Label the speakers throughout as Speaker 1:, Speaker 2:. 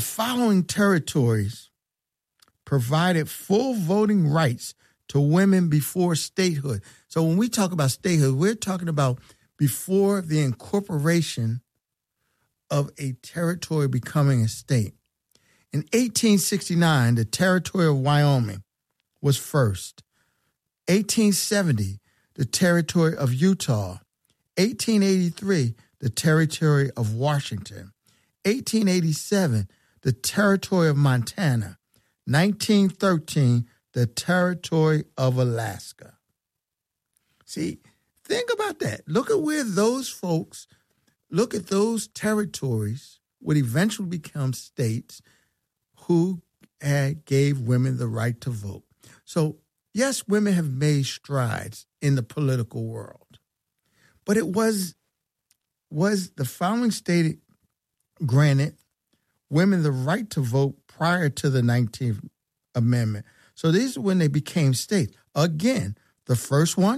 Speaker 1: following territories provided full voting rights to women before statehood. So when we talk about statehood, we're talking about before the incorporation of a territory becoming a state. In 1869, the territory of Wyoming was first. 1870, the territory of Utah. 1883, the territory of Washington. 1887, the territory of Montana. 1913, the territory of Alaska. See, think about that. Look at where those folks, look at those territories would eventually become states who gave women the right to vote. So, yes, women have made strides in the political world, but it was the following state granted women the right to vote prior to the 19th Amendment. So these are when they became states. Again, the first one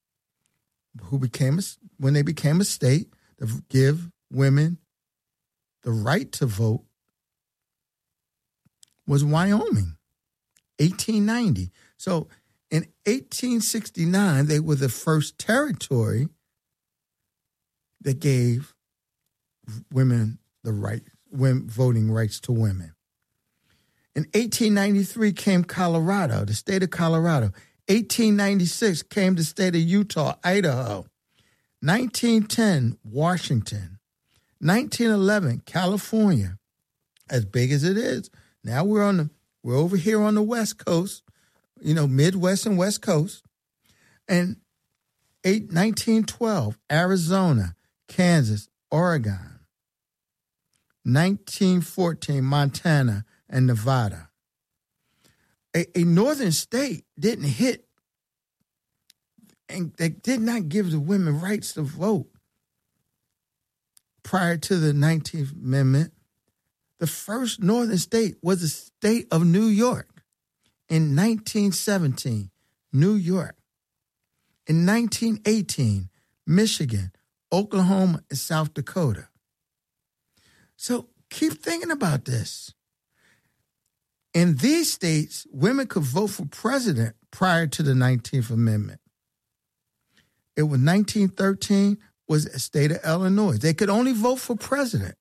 Speaker 1: when they became a state to give women the right to vote was Wyoming, 1890. So in 1869, they were the first territory that gave women the right, voting rights to women. In 1893 came Colorado, the state of Colorado. 1896 came the state of Utah, Idaho. 1910, Washington. 1911, California, as big as it is. Now we're over here on the West Coast, Midwest and West Coast. And 1912, Arizona, Kansas, Oregon. 1914, Montana and Nevada. A northern state didn't hit, and they did not give the women rights to vote prior to the 19th Amendment. The first northern state was the state of New York in 1917, New York. In 1918, Michigan, Oklahoma, and South Dakota. So keep thinking about this. In these states, women could vote for president prior to the 19th Amendment. It was 1913 was a state of Illinois. They could only vote for president.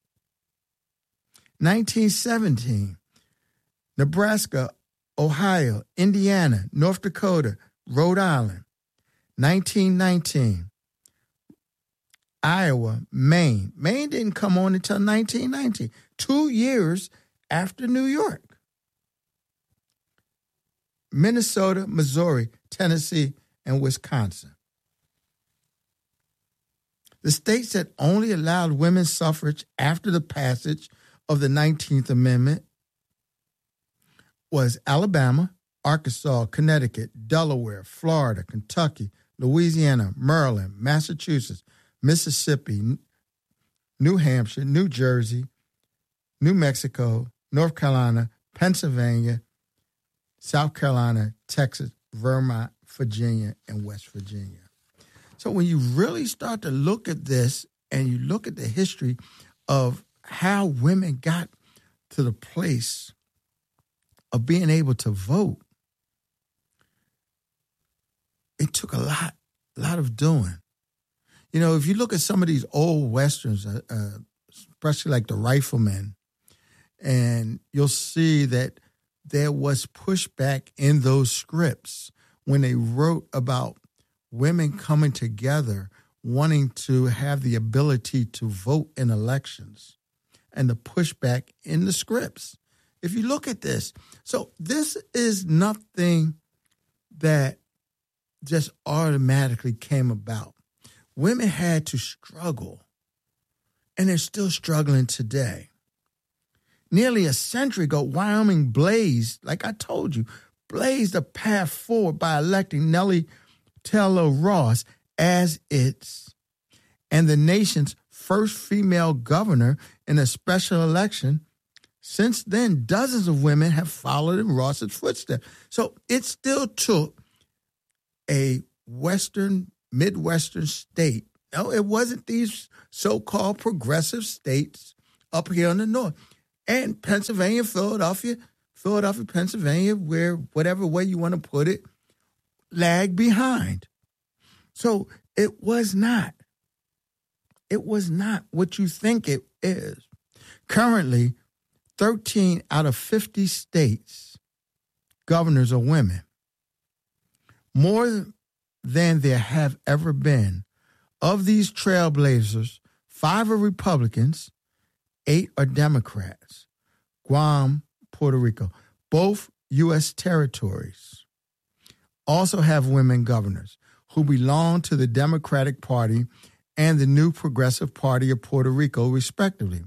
Speaker 1: 1917, Nebraska, Ohio, Indiana, North Dakota, Rhode Island. 1919, Iowa, Maine. Maine didn't come on until 1919, 2 years after New York. Minnesota, Missouri, Tennessee, and Wisconsin. The states that only allowed women's suffrage after the passage of the 19th Amendment was Alabama, Arkansas, Connecticut, Delaware, Florida, Kentucky, Louisiana, Maryland, Massachusetts, Mississippi, New Hampshire, New Jersey, New Mexico, North Carolina, Pennsylvania, South Carolina, Texas, Vermont, Virginia, and West Virginia. So when you really start to look at this and you look at the history of how women got to the place of being able to vote, it took a lot of doing. If you look at some of these old Westerns, especially like the Riflemen, and you'll see that there was pushback in those scripts when they wrote about women coming together, wanting to have the ability to vote in elections, and the pushback in the scripts. If you look at this, so this is nothing that just automatically came about. Women had to struggle, and they're still struggling today. Nearly a century ago, Wyoming blazed, like I told you, blazed a path forward by electing Nellie Taylor Ross as its and the nation's first female governor in a special election. Since then, dozens of women have followed in Ross's footsteps. So it still took a Midwestern state. No, it wasn't these so-called progressive states up here in the north. And Pennsylvania, Philadelphia, Pennsylvania, where whatever way you want to put it, lagged behind. So it was not what you think it is. Currently, 13 out of 50 states, governors are women. More than there have ever been. Of these trailblazers, 5 are Republicans, 8 are Democrats. Guam, Puerto Rico, both U.S. territories, also have women governors who belong to the Democratic Party and the New Progressive Party of Puerto Rico, respectively.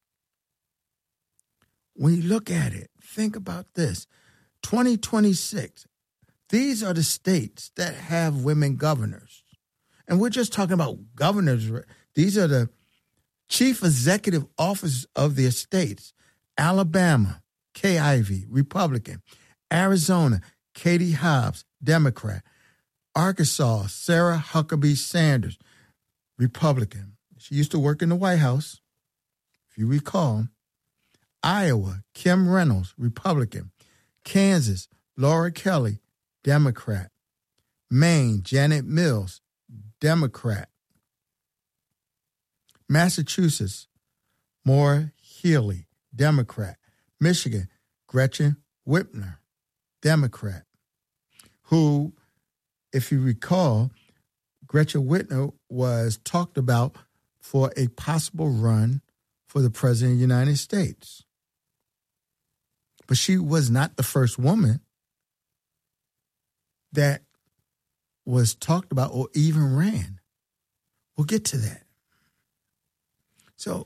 Speaker 1: When you look at it, think about this. 2026, these are the states that have women governors. And we're just talking about governors. These are the chief executive officers of their states. Alabama, Kay Ivey, Republican. Arizona, Katie Hobbs, Democrat. Arkansas, Sarah Huckabee Sanders, Republican. She used to work in the White House, if you recall. Iowa, Kim Reynolds, Republican. Kansas, Laura Kelly, Democrat. Maine, Janet Mills, Democrat. Massachusetts, Maura Healey, Democrat. Michigan, Gretchen Whitmer, Democrat, who, if you recall, Gretchen Whitmer was talked about for a possible run for the President of the United States. But she was not the first woman that was talked about or even ran. We'll get to that. So,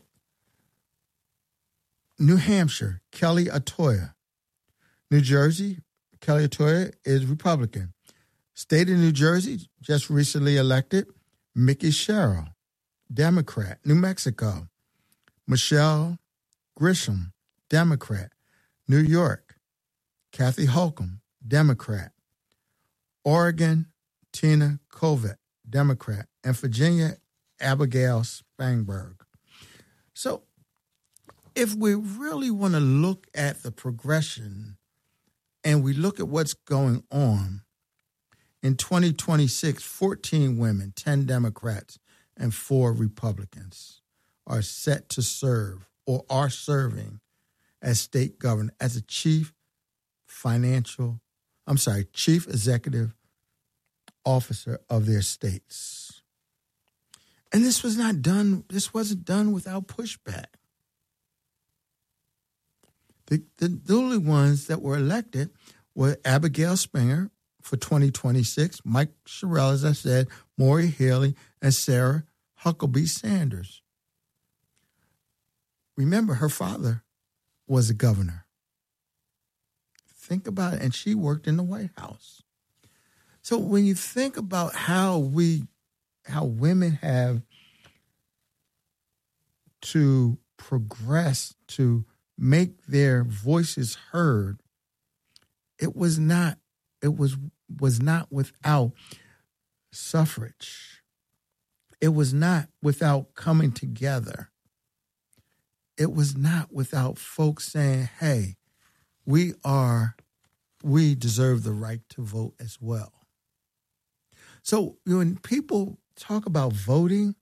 Speaker 1: New Hampshire, Kelly Atoya. New Jersey, Kelly Atoya is Republican. State of New Jersey, just recently elected, Mickey Sherrill, Democrat. New Mexico, Michelle Grisham, Democrat. New York, Kathy Holcomb, Democrat. Oregon, Tina Kovac, Democrat. And Virginia, Abigail Spanberg. So if we really want to look at the progression and we look at what's going on, in 2026, 14 women, 10 Democrats, and 4 Republicans are set to serve or are serving as state governor, as a chief executive officer of their states. And this wasn't done without pushback. The only ones that were elected were Abigail Springer for 2026, Mike Sherrill, as I said, Maura Healey, and Sarah Huckabee Sanders. Remember, her father was a governor. Think about it. And she worked in the White House. So when you think about how women have to progress to make their voices heard, it was not without suffrage. It was not without coming together. It was not without folks saying, hey, we deserve the right to vote as well. So when people talk about voting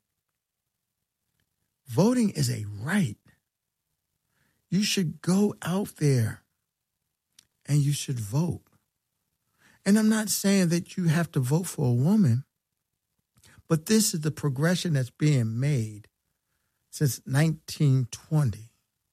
Speaker 1: is a right. You should go out there and you should vote. And I'm not saying that you have to vote for a woman, but this is the progression that's being made since 1920.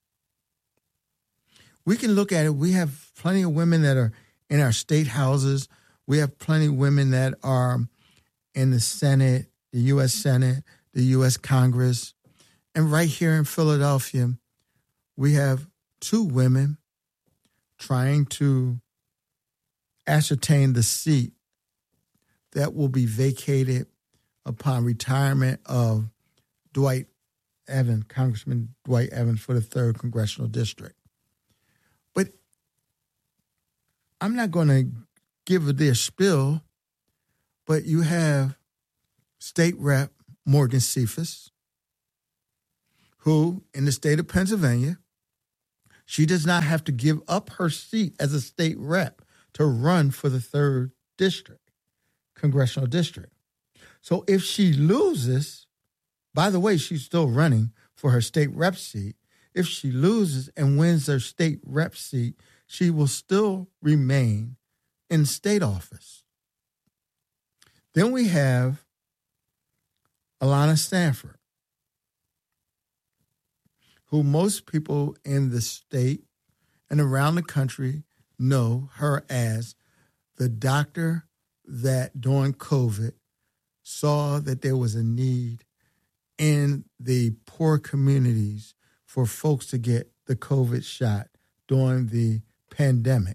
Speaker 1: We can look at it. We have plenty of women that are in our state houses. We have plenty of women that are in the Senate, the U.S. Senate, the U.S. Congress. And right here in Philadelphia, we have 2 women trying to ascertain the seat that will be vacated upon retirement of Congressman Dwight Evans for the 3rd Congressional District. But I'm not going to give their spiel, but you have State Rep Morgan Cephas, who in the state of Pennsylvania She does not have to give up her seat as a state rep to run for the 3rd district, congressional district. So if she loses, by the way, she's still running for her state rep seat. If she loses and wins her state rep seat, she will still remain in state office. Then we have Alana Stanford, who most people in the state and around the country know her as the doctor that during COVID saw that there was a need in the poor communities for folks to get the COVID shot during the pandemic.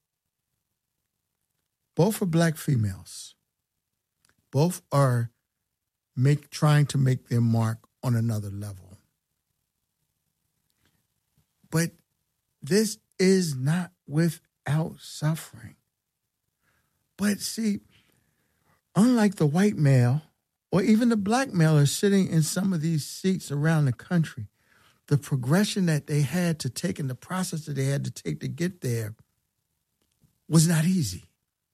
Speaker 1: Both are Black females. Both are trying to make their mark on another level. But this is not without suffering. But see, unlike the white male or even the Black male are sitting in some of these seats around the country, the progression that they had to take and the process that they had to take to get there was not easy.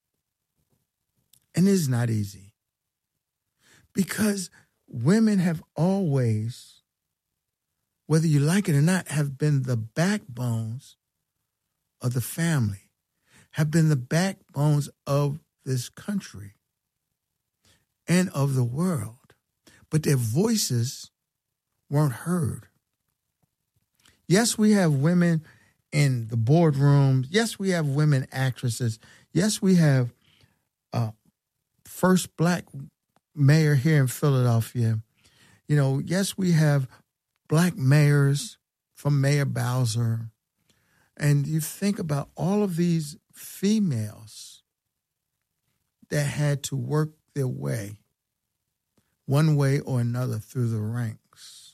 Speaker 1: And is not easy. Because women have always, whether you like it or not, have been the backbones of the family, have been the backbones of this country and of the world. But their voices weren't heard. Yes, we have women in the boardrooms. Yes, we have women actresses. Yes, we have first Black mayor here in Philadelphia. You know, yes, we have Black mayors from Mayor Bowser. And you think about all of these females that had to work their way, one way or another, through the ranks.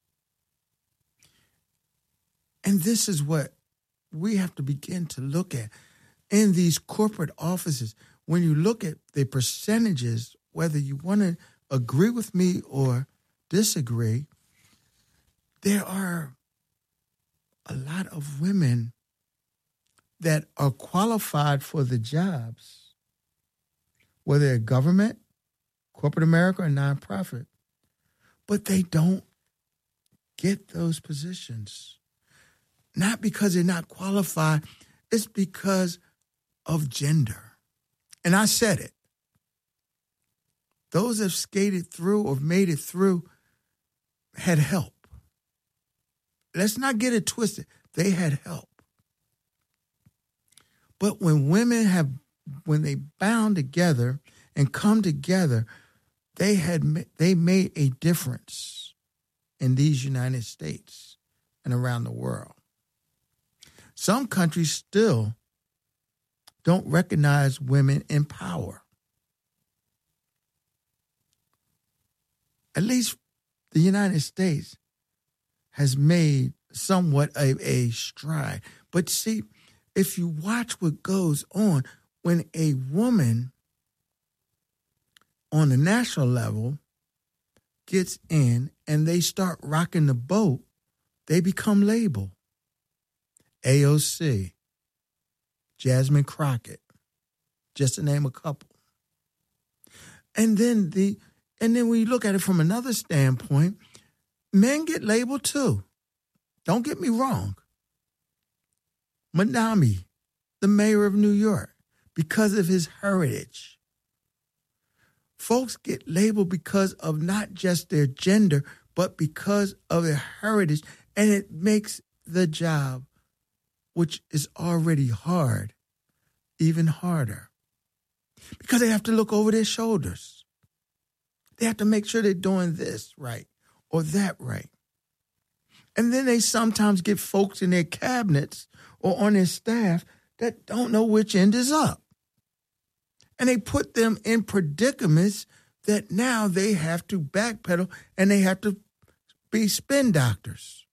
Speaker 1: And this is what we have to begin to look at in these corporate offices. When you look at the percentages, whether you want to agree with me or disagree, there are a lot of women that are qualified for the jobs, whether they're government, corporate America, or nonprofit, but they don't get those positions. Not because they're not qualified, it's because of gender. And I said it. Those that have skated through or made it through had help. Let's not get it twisted. They had help. But when when they bound together and come together, they made a difference in these United States and around the world. Some countries still don't recognize women in power. At least the United States has made somewhat a stride. But see, if you watch what goes on, when a woman on the national level gets in and they start rocking the boat, they become labeled. AOC, Jasmine Crockett, just to name a couple. And then when you look at it from another standpoint, men get labeled too. Don't get me wrong. Manami, the mayor of New York, because of his heritage. Folks get labeled because of not just their gender, but because of their heritage. And it makes the job, which is already hard, even harder. Because they have to look over their shoulders. They have to make sure they're doing this right or that right. And then they sometimes get folks in their cabinets or on their staff that don't know which end is up. And they put them in predicaments that now they have to backpedal and they have to be spin doctors.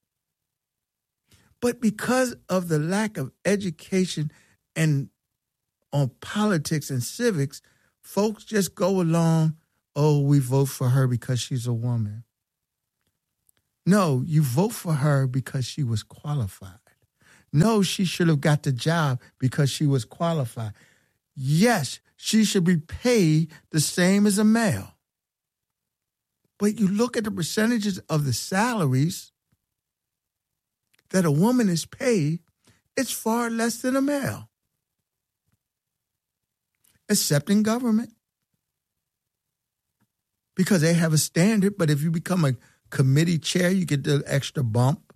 Speaker 1: But because of the lack of education and on politics and civics, folks just go along, oh, we vote for her because she's a woman. No, you vote for her because she was qualified. No, she should have got the job because she was qualified. Yes, she should be paid the same as a male. But you look at the percentages of the salaries that a woman is paid, it's far less than a male. Except in government. Because they have a standard, but if you become a committee chair, you get the extra bump.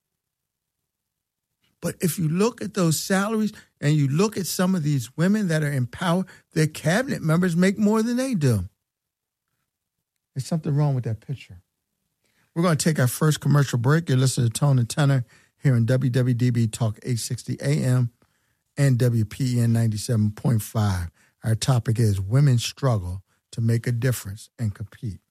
Speaker 1: But if you look at those salaries and you look at some of these women that are in power, their cabinet members make more than they do. There's something wrong with that picture. We're going to take our first commercial break. You're listening to Tone and Tenor here on WWDB Talk 860 AM and WPEN 97.5. Our topic is Women Struggle to Make a Difference and Compete.